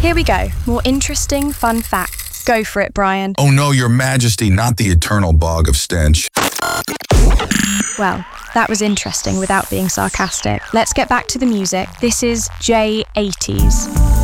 Here we go. More interesting, fun facts. Go for it, Brian. Oh no, Your Majesty, not the eternal bog of stench. Well, that was interesting without being sarcastic. Let's get back to the music. This is J80s.